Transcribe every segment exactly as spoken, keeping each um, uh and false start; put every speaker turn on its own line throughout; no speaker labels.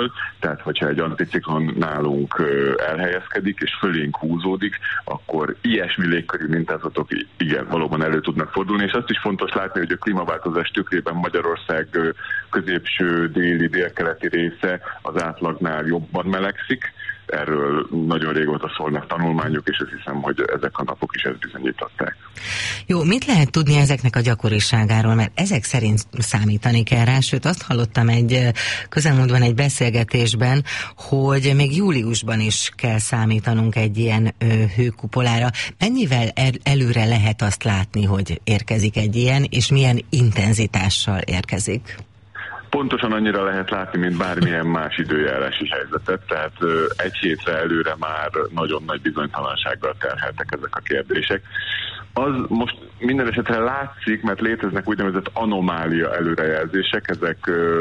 föl, tehát hogyha egy anticiklon nálunk elhelyezkedik és fölénk húzódik, akkor ilyesmi légköri mintázatok igen, valóban elő tudnak fordulni, és azt is fontos látni, hogy a klímaváltozás tükrében Magyarország középső, déli, délkeleti része az átlagnál jobban melegszik. Erről nagyon régóta szólnak tanulmányok, és azt hiszem, hogy ezek a napok is ezt bizonyították.
Jó, mit lehet tudni ezeknek a gyakoriságáról? Mert ezek szerint számítani kell rá, sőt azt hallottam egy közelmúltban egy beszélgetésben, hogy még júliusban is kell számítanunk egy ilyen ö, hőkupolára. Mennyivel el, előre lehet azt látni, hogy érkezik egy ilyen, és milyen intenzitással érkezik?
Pontosan annyira lehet látni, mint bármilyen más időjárási helyzetet, tehát egy hétre előre már nagyon nagy bizonytalansággal terheltek ezek a kérdések. Az most minden esetre látszik, mert léteznek úgynevezett anomália előrejelzések, ezek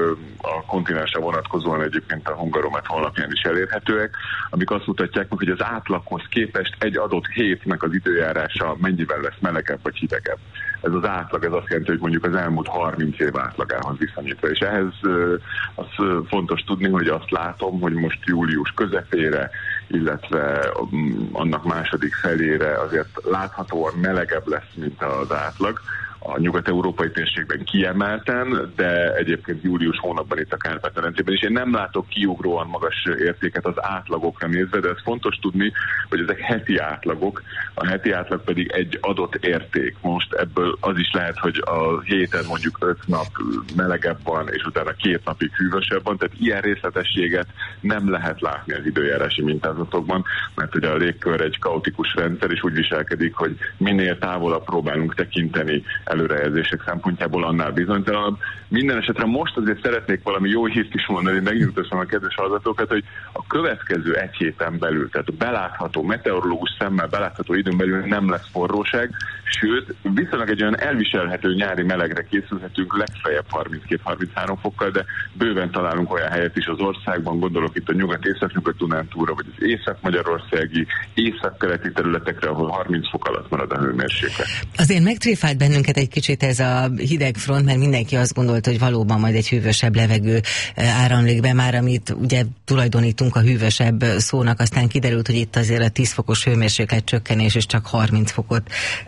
a kontinensre vonatkozóan egyébként a Hungaromet honlapján is elérhetőek, amik azt mutatják meg, hogy az átlaghoz képest egy adott hétnek az időjárása mennyivel lesz melegebb vagy hidegebb. Ez az átlag, ez azt jelenti, hogy mondjuk az elmúlt harminc év átlagához viszonyítva. És ehhez az fontos tudni, hogy azt látom, hogy most július közepére, illetve annak második felére azért láthatóan melegebb lesz, mint az átlag. A nyugat-európai térségben kiemelten, de egyébként július hónapban itt a Kárpát-medencében is. Én nem látok kiugróan magas értéket az átlagokra nézve, de ez fontos tudni, hogy ezek heti átlagok, a heti átlag pedig egy adott érték. Most ebből az is lehet, hogy a héten mondjuk öt nap melegebb van, és utána két napig hűvösebb van, tehát ilyen részletességet nem lehet látni az időjárási mintázatokban, mert ugye a légkör egy kaotikus rendszer, és úgy viselkedik, hogy minél távolabb próbálunk tekinteni előrejelzések szempontjából, annál bizonytalanabb. Minden esetre most azért szeretnék valami jó hírt is mondani, megnyugtassam a kedves hallgatókat, hogy a következő egy héten belül, tehát belátható, meteorológus szemmel belátható időn belül nem lesz forróság, sőt, viszonylag egy olyan elviselhető nyári melegre készülhetünk, legfeljebb harminckét-harminchárom fokkal, de bőven találunk olyan helyet is az országban, gondolok itt a nyugat-észak-nyugat-Dunántúlra, vagy az észak-magyarországi, észak-keleti területekre, ahol harminc fok alatt marad a hőmérséklet.
Azért megtréfált bennünket egy kicsit ez a hideg front, mert mindenki azt gondolta, hogy valóban majd egy hűvösebb levegő áramlik be, már amit ugye tulajdonítunk a hűvösebb szónak, aztán kiderült, hogy itt azért a tíz fokos hőmérséklet csökkenés, és csak harminc fokot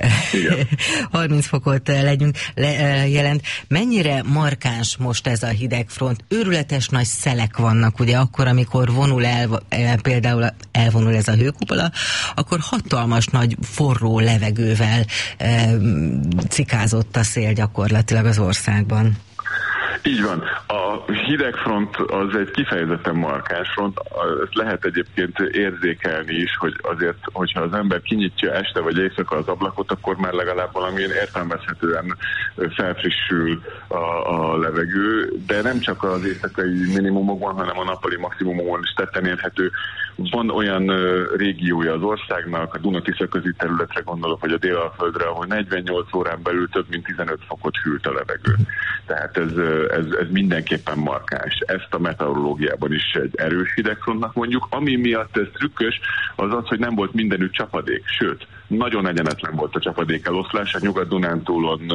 harminc fokot legyünk le, jelent. Mennyire markáns most ez a hidegfront? Őrületes nagy szelek vannak, ugye akkor, amikor vonul el, például elvonul ez a hőkupola, akkor hatalmas nagy forró levegővel e, cikázott a szél gyakorlatilag az országban.
Így van. A hidegfront az egy kifejezetten markáns front. Ezt lehet egyébként érzékelni is, hogy azért, hogyha az ember kinyitja este vagy éjszaka az ablakot, akkor már legalább valamilyen értelmezhetően felfrissül a, a levegő, de nem csak az éjszakai minimumokban, hanem a nappali maximumokon is tetten érhető. Van olyan régiója az országnak, a Duna-Tisza közi területre gondolok, vagy a Délalföldre, ahol negyvennyolc órán belül több mint tizenöt fokot hűlt a levegő. Tehát ez, ez, ez mindenképpen markáns. Ezt a meteorológiában is egy erős hidegfrontnak mondjuk. Ami miatt ez trükkös, az az, hogy nem volt mindenütt csapadék. Sőt, nagyon egyenetlen volt a csapadék eloszlás. A Nyugat-Dunántúlon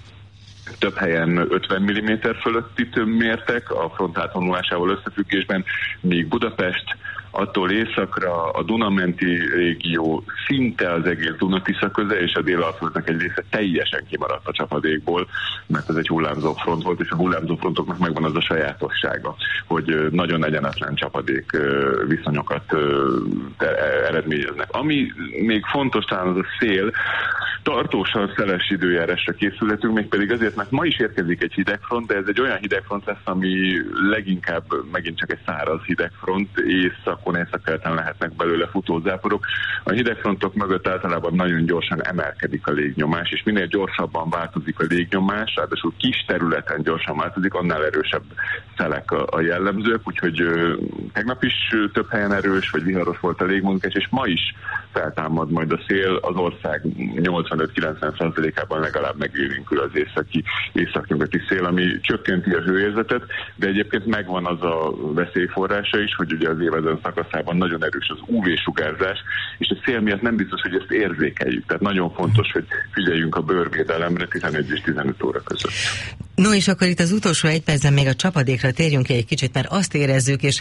több helyen ötven milliméter fölöttit mértek a front átvonulásával összefüggésben, míg Budapest, attól északra a Dunamenti régió, szinte az egész Duna-Tisza köze, és a Délalföldnek egy része teljesen kimaradt a csapadékból, mert ez egy hullámzó front volt, és a hullámzó frontoknak megvan az a sajátossága, hogy nagyon egyenetlen csapadék viszonyokat eredményeznek. Ami még fontos talán az a szél, tartósan szeles időjárásra készülhetünk, mégpedig azért, mert ma is érkezik egy hidegfront, de ez egy olyan hidegfront lesz, ami leginkább megint csak egy száraz hidegfront, északon, északkeleten lehetnek belőle futózáporok. A hidegfrontok mögött általában nagyon gyorsan emelkedik a légnyomás, és minél gyorsabban változik a légnyomás, ráadásul kis területen gyorsan változik, annál erősebb szelek a, a jellemzők, úgyhogy ö, tegnap is több helyen erős, vagy viharos volt a légmozgás, és ma is feltámad majd a szél, az ország nyolcvanöt-kilencven százalékában legalább megélénkül az északi, északnyugati szél, ami csökkenti a hőérzetet, de egyébként megvan az a veszélyforrása is, hogy ugye az év ezen szakaszában nagyon erős az ú vé-sugárzás, és a szél miatt nem biztos, hogy ezt érzékeljük. Tehát nagyon fontos, hogy figyeljünk a bőrvédelemre tizenegy és tizenöt óra között.
No, és akkor itt az utolsó egy percben még a csapadékra térjünk ki egy kicsit, mert azt érezzük, és